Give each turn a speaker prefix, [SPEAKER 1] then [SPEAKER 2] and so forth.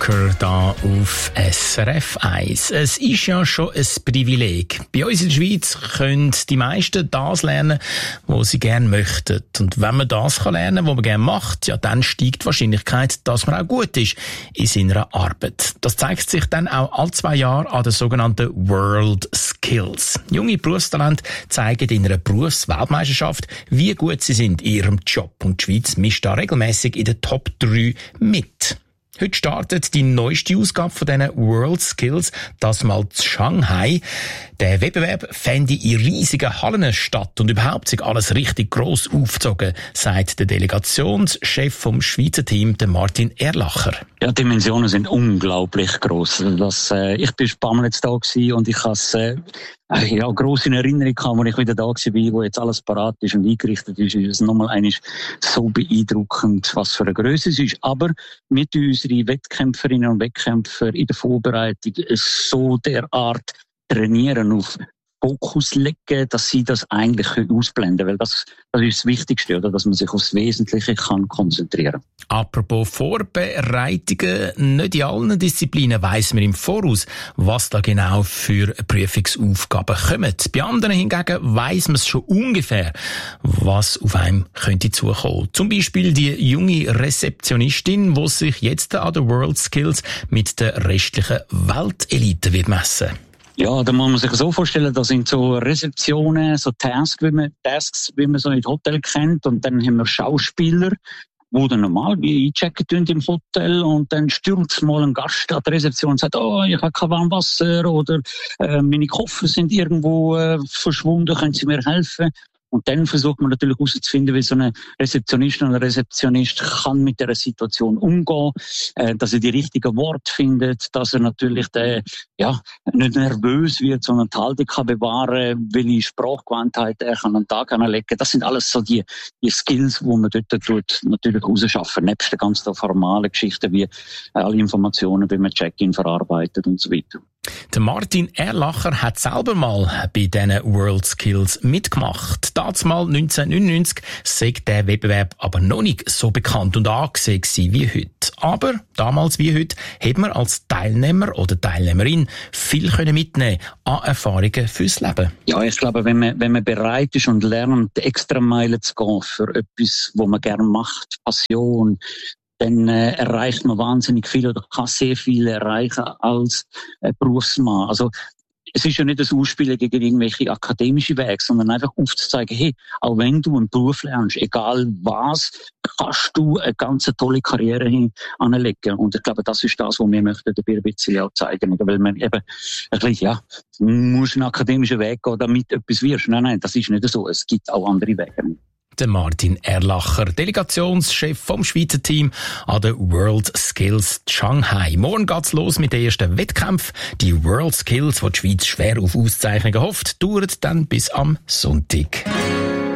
[SPEAKER 1] Walker da auf SRF 1. Es ist ja schon ein Privileg. Bei uns in der Schweiz können die meisten das lernen, was sie gerne möchten. Und wenn man das lernen kann, was man gerne macht, ja, dann steigt die Wahrscheinlichkeit, dass man auch gut ist in seiner Arbeit. Das zeigt sich dann auch alle 2 Jahre an den sogenannten World Skills. Junge Berufstalente zeigen in einer Berufsweltmeisterschaft, wie gut sie sind in ihrem Job. Und die Schweiz mischt da regelmäßig in den Top 3 mit. Heute startet die neueste Ausgabe von diesen World Skills, das mal in Shanghai. Der Wettbewerb fände in riesigen Hallen statt und überhaupt sich alles richtig gross aufgezogen, sagt der Delegationschef vom Schweizer Team, der Martin Erlacher.
[SPEAKER 2] Ja, die Dimensionen sind unglaublich gross. Ich bin ein paar Mal jetzt da gewesen und ich habe gross in Erinnerung gehabt, als ich wieder da war, wo jetzt alles parat ist und eingerichtet ist. Ist es nochmal eigentlich so beeindruckend, was für eine Größe es ist. Aber mit unseren Wettkämpferinnen und Wettkämpfern in der Vorbereitung so derart trainieren, auf Fokus legen, dass sie das eigentlich ausblenden können. Weil das ist das Wichtigste, oder? Dass man sich aufs Wesentliche kann konzentrieren.
[SPEAKER 1] Apropos Vorbereitungen, nicht in allen Disziplinen weiss man im Voraus, was da genau für Prüfungsaufgaben kommen. Bei anderen hingegen weiss man es schon ungefähr, was auf einem könnte zukommen. Zum Beispiel die junge Rezeptionistin, die sich jetzt an den World Skills mit der restlichen Weltelite wird messen.
[SPEAKER 2] Ja, da muss man sich so vorstellen, da sind so Rezeptionen, so Tasks, wie man so in Hotel kennt. Und dann haben wir Schauspieler, die dann normal wie einchecken im Hotel und dann stürmt mal ein Gast an die Rezeption und sagt, ich habe kein warmes Wasser oder meine Koffer sind irgendwo verschwunden, können Sie mir helfen? Und dann versucht man natürlich herauszufinden, wie so eine Rezeptionistin oder Rezeptionist kann mit der Situation umgehen, dass er die richtigen Worte findet, dass er natürlich nicht nervös wird, sondern die Haltung kann bewahren, welche Sprachgewandtheit er kann an den Tag anlegen. Das sind alles so die Skills, die man dort natürlich rausschaffen, nebst den ganzen formalen Geschichten wie alle Informationen, wie man Check-in verarbeitet und so weiter.
[SPEAKER 1] Der Martin Erlacher hat selber mal bei diesen World Skills mitgemacht. Dazumal 1999 sei der Wettbewerb aber noch nicht so bekannt und angesehen wie heute. Aber damals wie heute hat man als Teilnehmer oder Teilnehmerin viel mitnehmen an Erfahrungen fürs Leben.
[SPEAKER 2] Ja, ich glaube, wenn man bereit ist und lernt, die extra Meile zu gehen für etwas, was man gerne macht, Passion, dann erreicht man wahnsinnig viel oder kann sehr viel erreichen als Berufsmann. Also es ist ja nicht das Ausspielen gegen irgendwelche akademische Wege, sondern einfach aufzuzeigen, hey, auch wenn du einen Beruf lernst, egal was, kannst du eine ganz tolle Karriere anlegen. Und ich glaube, das ist das, was wir möchten dabei ein bisschen auch zeigen. Weil man eben ein bisschen, muss einen akademischen Weg gehen, damit etwas wirst. Nein, das ist nicht so. Es gibt auch andere Wege.
[SPEAKER 1] Der Martin Erlacher, Delegationschef vom Schweizer Team an der World Skills Shanghai. Morgen geht's los mit den ersten Wettkämpfen. Die World Skills, die die Schweiz schwer auf Auszeichnungen hofft, dauert dann bis am Sonntag.